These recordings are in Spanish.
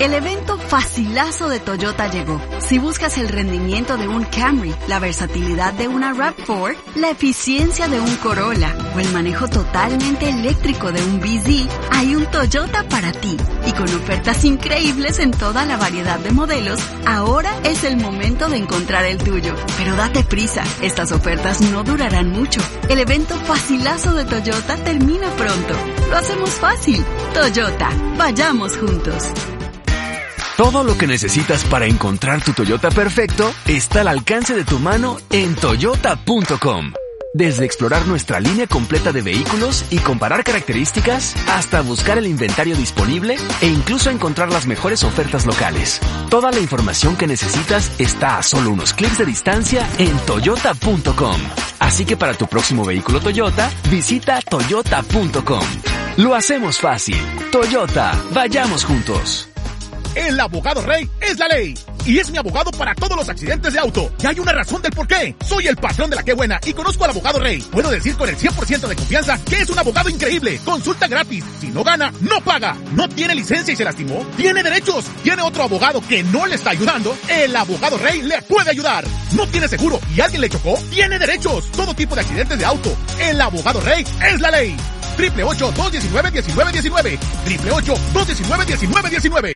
El evento facilazo de Toyota llegó. Si buscas el rendimiento de un Camry, la versatilidad de una RAV4, la eficiencia de un Corolla o el manejo totalmente eléctrico de un BZ, hay un Toyota para ti. Y con ofertas increíbles en toda la variedad de modelos, ahora es el momento de encontrar el tuyo. Pero date prisa, estas ofertas no durarán mucho. El evento facilazo de Toyota termina pronto. Lo hacemos fácil. Toyota, vayamos juntos. Todo lo que necesitas para encontrar tu Toyota perfecto está al alcance de tu mano en Toyota.com. Desde explorar nuestra línea completa de vehículos y comparar características, hasta buscar el inventario disponible e incluso encontrar las mejores ofertas locales. Toda la información que necesitas está a solo unos clics de distancia en Toyota.com. Así que para tu próximo vehículo Toyota, visita Toyota.com. Lo hacemos fácil. Toyota, vayamos juntos. El abogado Rey es la ley. Y es mi abogado para todos los accidentes de auto. Y hay una razón del por qué. Soy el patrón de la Qué Buena y conozco al abogado Rey. Puedo decir con el 100% de confianza que es un abogado increíble. Consulta gratis. Si no gana, no paga. ¿No tiene licencia y se lastimó? Tiene derechos. ¿Tiene otro abogado que no le está ayudando? El abogado Rey le puede ayudar. ¿No tiene seguro y alguien le chocó? Tiene derechos. Todo tipo de accidentes de auto. El abogado Rey es la ley. 888-219-1919. 888-219-1919.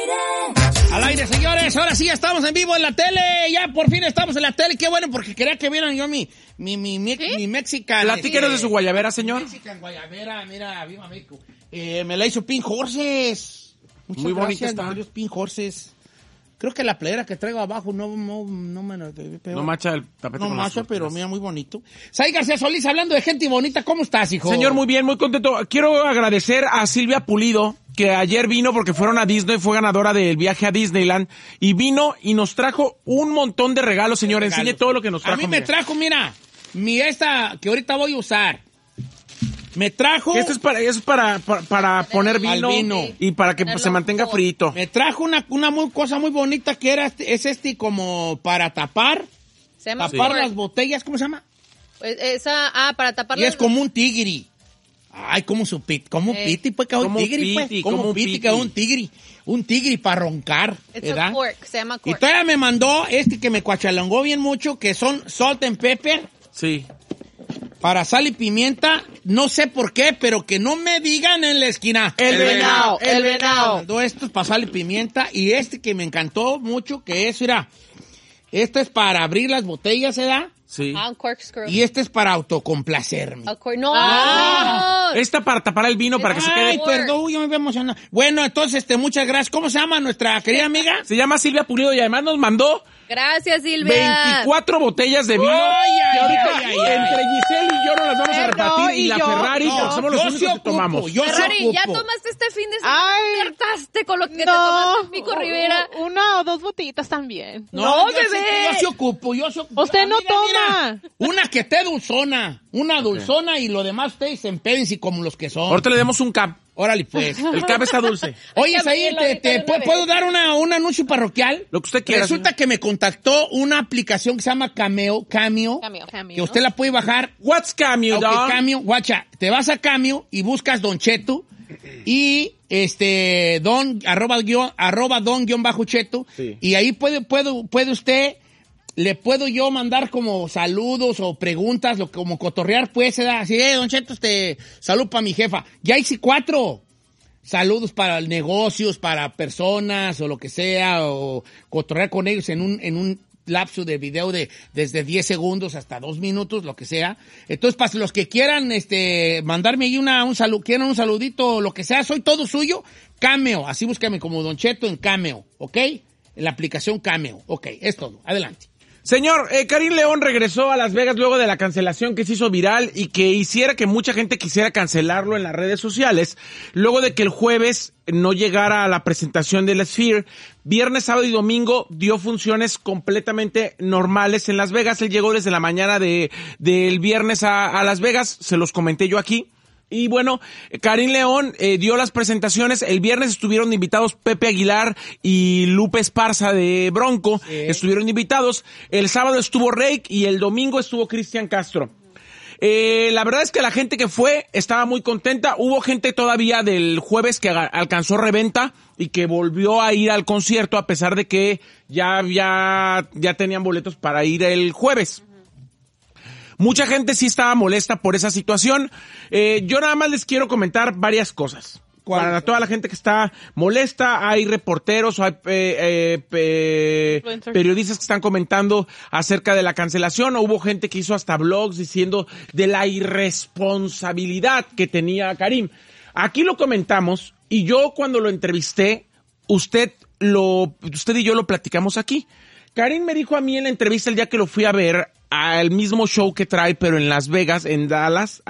Al aire, señores, ahora sí ya estamos en vivo en la tele, ya por fin estamos en la tele, qué bueno, porque quería que vieran yo mi Mexican. Platíquenos de su guayabera, señor. Mexican guayabera, mira, viva México. Me la hizo Pink Horses. Muchas muy bonita gracias, está. varios Pink Horses. Creo que la playera que traigo abajo no me... Pero, no macha el tapete. No macha, pero mira, muy bonito. Say García Solís, hablando de gente bonita, ¿cómo estás, hijo? Señor, muy bien, muy contento. Quiero agradecer a Silvia Pulido, que ayer vino porque fueron a Disney, fue ganadora del viaje a Disneyland, y vino y nos trajo un montón de regalos, señor. Enseñe todo lo que nos trajo. A mí me trajo, mira, mi esta que ahorita voy a usar. Me trajo... Esto es para poner vino y para que se mantenga frito. Me trajo una cosa muy bonita que es como para tapar. Se llama tapar las botellas, ¿cómo se llama? Para tapar y es como un tigri. Ay, como un piti, pues, como un tigri, pues. Como un piti, que un tigri. Un tigri para roncar, ¿verdad? Se llama cork. Y todavía me mandó que me cuachalongó bien mucho, que son salt and pepper. Sí. Para sal y pimienta, no sé por qué, pero que no me digan en la esquina. El venado. Todo esto es para sal y pimienta. Y que me encantó mucho, que es, mira, este es para abrir las botellas, ¿verdad? Sí. Un corkscrew. Y este es para autocomplacerme. No. Esta para tapar el vino, para que se quede. Ay, perdón, yo me voy a emocionar. Bueno, entonces, muchas gracias. ¿Cómo se llama nuestra querida amiga? Se llama Silvia Pulido y además nos mandó... Gracias, Silvia. 24 botellas de vino. Entre Giselle y yo nos las vamos a repartir. Y la Ferrari, porque somos los únicos que tomamos. Ferrari, ¿ya tomaste este fin de semana? ¿Acertaste con lo que te tomaste en Pico Rivera? Una o dos botellitas también. No, bebé. Yo se ocupo. Usted no toma. Mira, una que esté dulzona. Una dulzona y lo demás ustedes se empensi como los que son. Ahorita le demos un cap. Órale, pues. El cap está dulce. Oye, ahí ¿puedo dar un anuncio parroquial? Lo que usted quiera. Resulta que me contactó una aplicación que se llama Cameo. Que usted la puede bajar. What's Cameo, Don? Cameo, guacha. Te vas a Cameo y buscas Don Cheto y Don, arroba Don Cheto. Sí. Y ahí puede usted... Le puedo yo mandar como saludos o preguntas, como cotorrear, pues, así, Don Cheto, salud para mi jefa. Ya hice 4 saludos para negocios, para personas o lo que sea, o cotorrear con ellos en un lapso de video desde 10 segundos hasta 2 minutos, lo que sea. Entonces, para los que quieran mandarme ahí quieran un saludito, lo que sea, soy todo suyo. Cameo, así búscame como Don Cheto en Cameo, ¿ok? En la aplicación Cameo, ok, es todo. Adelante. Señor, Karim León regresó a Las Vegas luego de la cancelación que se hizo viral y que hiciera que mucha gente quisiera cancelarlo en las redes sociales, luego de que el jueves no llegara a la presentación de la Sphere. Viernes, sábado y domingo dio funciones completamente normales en Las Vegas. Él llegó desde la mañana del viernes a Las Vegas, se los comenté yo aquí. Y bueno, Karim León dio las presentaciones. El viernes estuvieron invitados Pepe Aguilar y Lupe Esparza de Bronco. Sí. Estuvieron invitados. El sábado estuvo Rake y el domingo estuvo Cristian Castro. La verdad es que la gente que fue estaba muy contenta. Hubo gente todavía del jueves que alcanzó reventa y que volvió a ir al concierto a pesar de que ya tenían boletos para ir el jueves. Mucha gente sí estaba molesta por esa situación. Yo nada más les quiero comentar varias cosas. Para toda la gente que está molesta, hay reporteros, hay periodistas que están comentando acerca de la cancelación. Hubo gente que hizo hasta blogs diciendo de la irresponsabilidad que tenía Karim. Aquí lo comentamos y yo cuando lo entrevisté, usted y yo lo platicamos aquí. Karim me dijo a mí en la entrevista el día que lo fui a ver al mismo show que trae, pero en Las Vegas, en Dallas,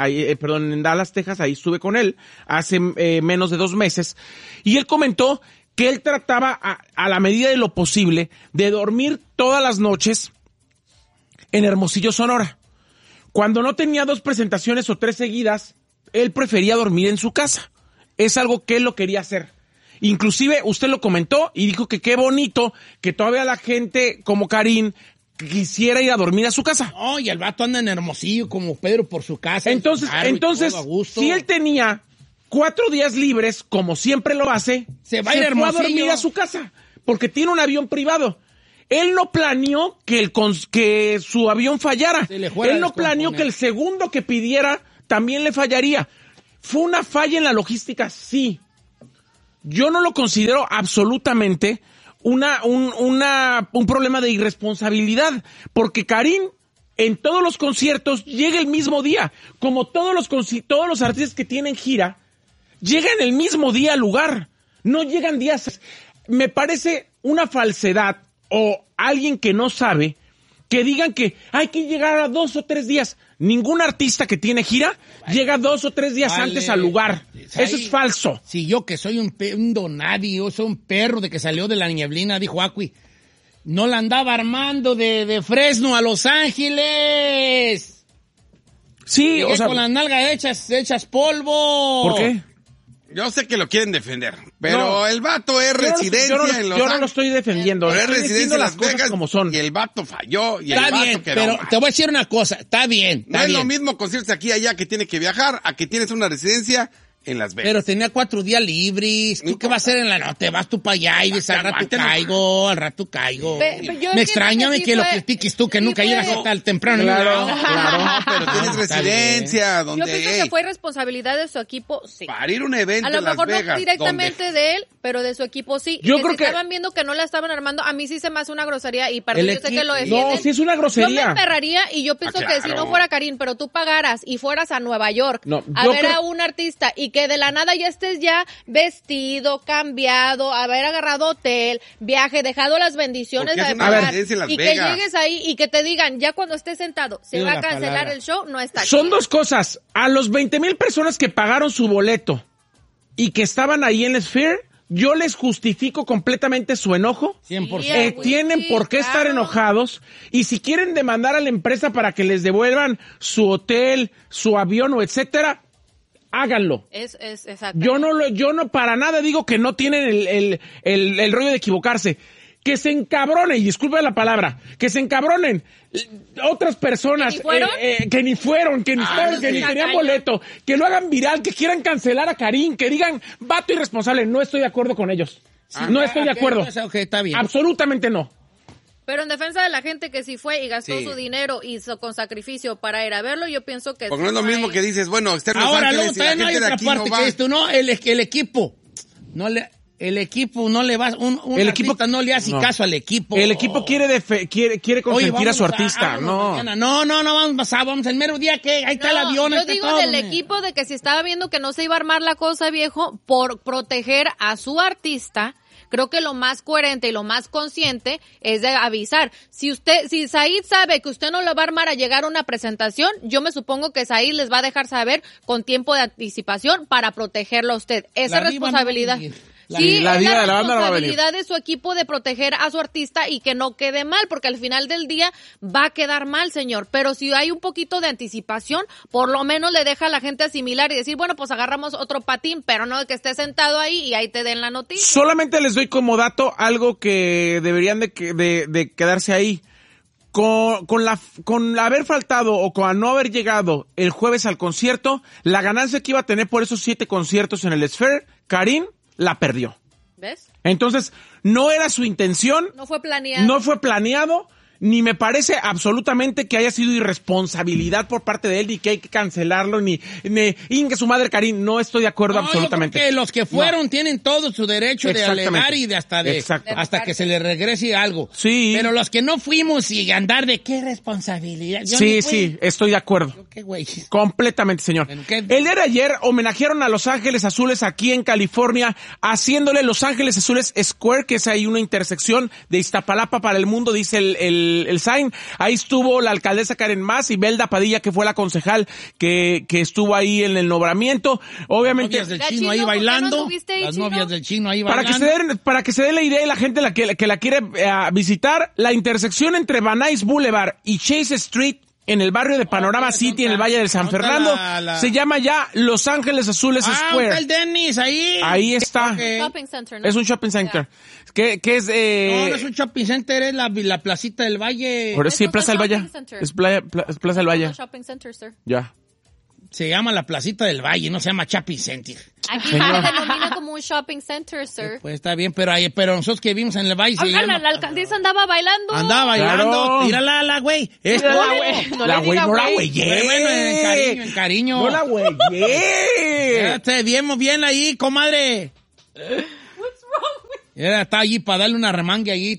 Texas, ahí estuve con él hace menos de 2 meses, y él comentó que él trataba a la medida de lo posible de dormir todas las noches en Hermosillo, Sonora. Cuando no tenía 2 presentaciones o 3 seguidas, él prefería dormir en su casa. Es algo que él lo quería hacer. Inclusive usted lo comentó y dijo que qué bonito que todavía la gente como Karim quisiera ir a dormir a su casa. No, y el vato anda en Hermosillo como Pedro por su casa. Entonces, si él tenía 4 días libres, como siempre lo hace, se va a ir a dormir a su casa, porque tiene un avión privado. Él no planeó que su avión fallara. Él no planeó que el segundo que pidiera también le fallaría. ¿Fue una falla en la logística? Sí. Yo no lo considero absolutamente un problema de irresponsabilidad, porque Karim en todos los conciertos llega el mismo día, como todos los artistas que tienen gira llegan el mismo día al lugar, no llegan días. Me parece una falsedad o alguien que no sabe que digan que hay que llegar a 2 o 3 días. Ningún artista que tiene gira llega 2 o 3 días antes al lugar. Eso es falso. Si yo que soy un donadie, soy un perro de que salió de la nieblina, dijo Acui, no la andaba armando de Fresno a Los Ángeles. Sí, llegué con las nalgas hechas polvo. ¿Por qué? Yo sé que lo quieren defender, pero el vato es residencia en Los Ángeles. Yo no lo estoy defendiendo. Pero es residencia en las cosas Vegas como son. Y el vato falló y está el vato bien, quedó pero mal. te voy a decir una cosa. Está bien. No es lo mismo conciertos aquí y allá que tiene que viajar a que tienes una residencia en Las Vegas. Pero tenía 4 días libres. ¿Tú qué vas a hacer en la noche? Te vas tú para allá y dices, al rato caigo. Me extraña que lo critiques tú, que nunca llegas hasta el temprano. Claro, pero tienes residencia donde... Yo pienso que fue responsabilidad de su equipo, sí. Para ir a un evento a lo en Las mejor Vegas, no directamente de él, pero de su equipo sí. Yo y creo si que estaban viendo que no la estaban armando, a mí sí se me hace una grosería y perdón, yo sé que lo defienden. No, sí es una grosería. Yo me emperraría y yo pienso que si no fuera Karim, pero tú pagaras y fueras a Nueva York a ver a un artista y que de la nada ya estés ya vestido, cambiado, haber agarrado hotel, viaje, dejado las bendiciones de pagar, y que llegues ahí y que te digan, ya cuando estés sentado, se va a cancelar el show, no está Son chido. 2 cosas. A los 20,000 personas que pagaron su boleto y que estaban ahí en la Sphere, yo les justifico completamente su enojo. 100%. Tienen por qué estar enojados. Y si quieren demandar a la empresa para que les devuelvan su hotel, su avión o etcétera, háganlo. Es exacto. Yo no para nada digo que no tienen el rollo de equivocarse. Que se encabronen, y disculpen la palabra, que se encabronen otras personas que ni fueron, que ni tenían boleto, que lo hagan viral, que quieran cancelar a Karim, que digan, vato irresponsable. No estoy de acuerdo con ellos. No estoy de acuerdo. Está bien. Absolutamente no. Pero en defensa de la gente que sí fue y gastó su dinero y con sacrificio para ir a verlo, yo pienso que... Porque no es lo mismo que dices, bueno, estar en Los Ahora, Ángeles y la no hay gente de otra aquí parte no va. que esto, ¿no? El equipo. El equipo no le va... El equipo no le hace caso al equipo. El equipo quiere consentir a su artista. No, vamos el mero día que ahí está el avión. Yo digo del equipo de que si estaba viendo que no se iba a armar la cosa, viejo, por proteger a su artista... Creo que lo más coherente y lo más consciente es de avisar. Si Said sabe que usted no lo va a armar a llegar a una presentación, yo me supongo que Said les va a dejar saber con tiempo de anticipación para protegerlo a usted. Esa es responsabilidad. Sí, es la responsabilidad de su equipo de proteger a su artista y que no quede mal, porque al final del día va a quedar mal, señor. Pero si hay un poquito de anticipación, por lo menos le deja a la gente asimilar y decir, bueno, pues agarramos otro patín, pero no que esté sentado ahí y ahí te den la noticia. Solamente les doy como dato algo que deberían de quedarse ahí. Con haber faltado o con no haber llegado el jueves al concierto, la ganancia que iba a tener por esos 7 conciertos en el Sphere, Karim la perdió. ¿Ves? Entonces, no era su intención. No fue planeado. No fue planeado. Ni me parece absolutamente que haya sido irresponsabilidad por parte de él, ni que hay que cancelarlo, ni ingue su madre Karim. No estoy de acuerdo absolutamente. Yo creo que los que fueron tienen todo su derecho de alegar y de hasta que se les regrese algo. Sí. Pero los que no fuimos y andar de qué responsabilidad. Sí, estoy de acuerdo. ¿Qué güey? Completamente, señor. El día de ayer homenajearon a Los Ángeles Azules aquí en California, haciéndole Los Ángeles Azules Square, que es ahí una intersección de Iztapalapa para el mundo, dice el sign. Ahí estuvo la alcaldesa Karen Mas y Belda Padilla, que fue la concejal que estuvo ahí en el nombramiento. Obviamente. Las novias del chino ahí bailando. Las novias del chino ahí bailando. Para que se dé la idea y la gente que la quiere visitar, la intersección entre Van Nuys Boulevard y Chase Street en el barrio de Panorama City, en el Valle de San Fernando, se llama ya Los Ángeles Azules Square. Está el Dennis ahí. Ahí está. Okay. Shopping center, ¿no? Es un shopping center. Que es no es un shopping center, es la placita del Valle. Por eso sí, Plaza del Valle. Es Plaza del Valle. Shopping center, sir. Ya. Se llama la placita del Valle, no se llama shopping center. Aquí se denomina como un shopping center, sir. Pues está bien, pero nosotros que vimos en el Valle Oigan, la alcaldesa andaba bailando. Claro. Mírala, la güey. Es la güey. No la güey. Bueno, en cariño. No la güey. Te vimos bien ahí, comadre. What's wrong with Está allí para darle una remangue allí.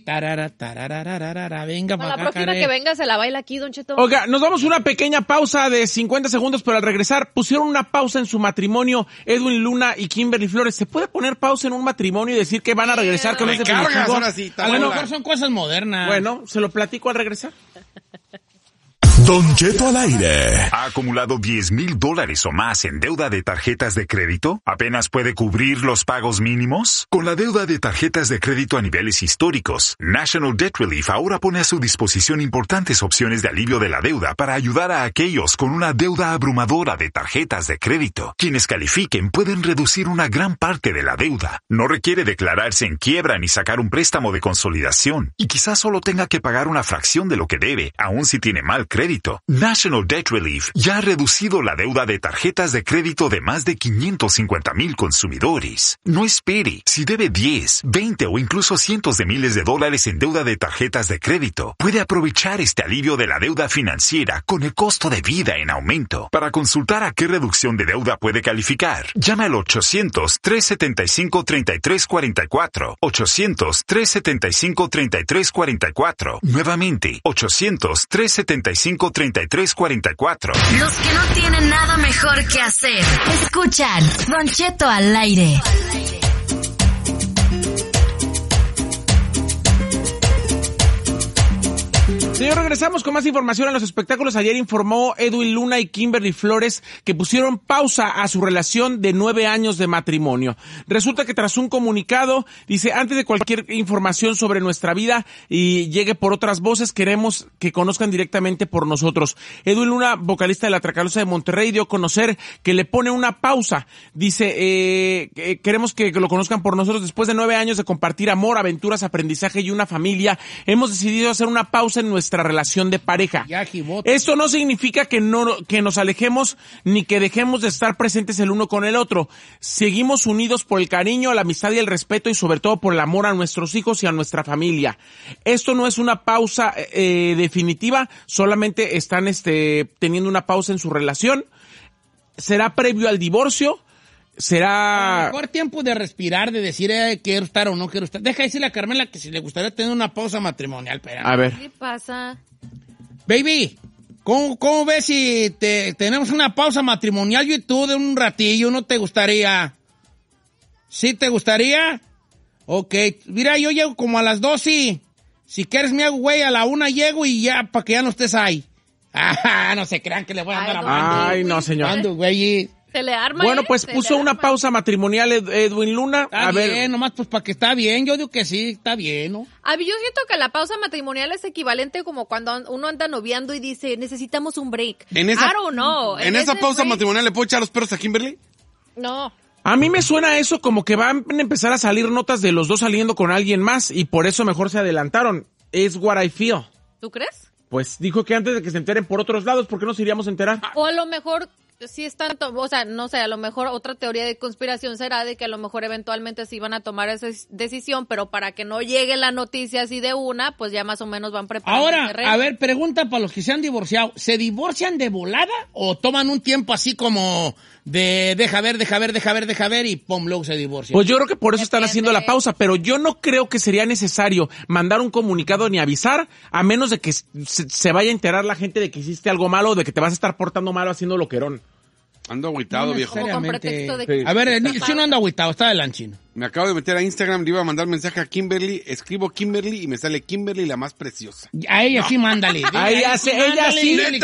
Venga para acá, la próxima que venga se la baila aquí, Don Cheto. Oiga, nos damos una pequeña pausa de 50 segundos, pero al regresar pusieron una pausa en su matrimonio Edwin Luna y Kimberly Flores. ¿Se puede poner pausa en un matrimonio y decir que van a regresar con ese definitivo? A lo mejor son cosas modernas. Bueno, se lo platico al regresar. Don Cheto al aire. ¿Ha acumulado $10,000 o más en deuda de tarjetas de crédito? ¿Apenas puede cubrir los pagos mínimos? Con la deuda de tarjetas de crédito a niveles históricos, National Debt Relief ahora pone a su disposición importantes opciones de alivio de la deuda para ayudar a aquellos con una deuda abrumadora de tarjetas de crédito. Quienes califiquen pueden reducir una gran parte de la deuda. No requiere declararse en quiebra ni sacar un préstamo de consolidación. Y quizás solo tenga que pagar una fracción de lo que debe, aun si tiene mal crédito. National Debt Relief ya ha reducido la deuda de tarjetas de crédito de más de 550,000 consumidores. No espere. Si debe 10, 20 o incluso cientos de miles de dólares en deuda de tarjetas de crédito, puede aprovechar este alivio de la deuda financiera con el costo de vida en aumento. Para consultar a qué reducción de deuda puede calificar, llama al 800-375-3344. 800-375-3344. Nuevamente, 800-375-3344. Los que no tienen nada mejor que hacer, escuchan Don Cheto al aire. Señor, regresamos con más información en los espectáculos. Ayer informó Edwin Luna y Kimberly Flores que pusieron pausa a su relación de 9 años de matrimonio. Resulta que tras un comunicado, dice, antes de cualquier información sobre nuestra vida y llegue por otras voces, queremos que conozcan directamente por nosotros. Edwin Luna, vocalista de La Tracalosa de Monterrey, dio a conocer que le pone una pausa. Dice, queremos que lo conozcan por nosotros. Después de 9 años de compartir amor, aventuras, aprendizaje y una familia, hemos decidido hacer una pausa en nuestra relación de pareja. Esto no significa que nos alejemos ni que dejemos de estar presentes el uno con el otro. Seguimos unidos por el cariño, la amistad y el respeto y sobre todo por el amor a nuestros hijos y a nuestra familia. Esto no es una pausa definitiva, solamente están teniendo una pausa en su relación. Será previo al divorcio. Será... mejor tiempo de respirar, de decir quiero estar o no quiero estar. Deja decirle a Carmela que si le gustaría tener una pausa matrimonial. Pero... A ver. ¿Qué pasa? Baby, ¿cómo ves si tenemos una pausa matrimonial yo y tú de un ratillo? ¿No te gustaría? ¿Sí te gustaría? Ok, mira, yo llego como a las 12. Si quieres me hago güey, a la 1 llego y ya, para que ya no estés ahí. No se crean que le voy a andar hablando. Ay, no, señor. Güey. Se le arma. Bueno, pues puso una pausa matrimonial Edwin Luna. Está bien, nomás pues para que está bien. Yo digo que sí, está bien, ¿no? Yo siento que la pausa matrimonial es equivalente como cuando uno anda noviando y dice, necesitamos un break. ¿En esa pausa matrimonial le puedo echar los perros a Kimberly? No. A mí me suena eso como que van a empezar a salir notas de los dos saliendo con alguien más y por eso mejor se adelantaron. Es what I feel. ¿Tú crees? Pues dijo que antes de que se enteren por otros lados, ¿por qué nos iríamos a enterar? O a lo mejor sí están, o sea, no sé, a lo mejor otra teoría de conspiración será de que a lo mejor eventualmente sí van a tomar esa decisión, pero para que no llegue la noticia así de una, pues ya más o menos van preparando el Ahora, terreno. a ver, pregunta para los que se han divorciado. ¿Se divorcian de volada o toman un tiempo así como de deja ver y pum, luego se divorcian? Pues yo creo que por eso están haciendo la pausa, pero yo no creo que sería necesario mandar un comunicado ni avisar, a menos de que se vaya a enterar la gente de que hiciste algo malo o de que te vas a estar portando malo haciendo loquerón. Ando agüitado, viejo. Como con pretexto de que- A ver, si no ando agüitado, está del chino. Me acabo de meter a Instagram, le iba a mandar mensaje a Kimberly, escribo Kimberly y me sale Kimberly la más preciosa. A ella sí, mándale. A ella sí, ella sí le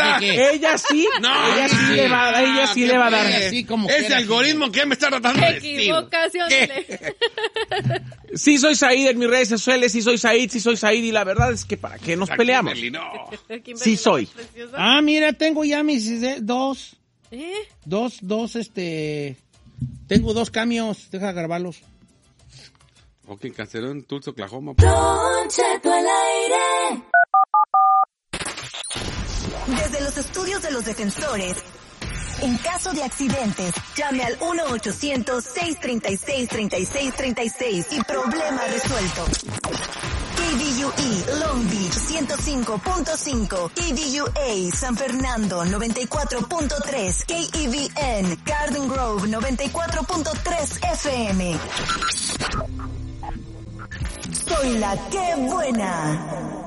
va a dar. Sí, como Ese quiera, algoritmo que me está tratando de decir. Equivocación. Sí soy Said en mis redes sociales, sí soy Said y la verdad es que para qué nos peleamos. Kimberly, no. Sí soy. Ah, mira, tengo ya mis dos, ¿Eh? tengo 2 cambios, deja grabarlos. Ok, canceló en Tulsa, Oklahoma. Don Cheto al aire. Desde los estudios de los defensores, en caso de accidentes, llame al 1-800-636-3636 y problema resuelto. KBUE Long Beach 105.5, KBUA San Fernando 94.3, KEVN Garden Grove 94.3 FM. Soy la que buena.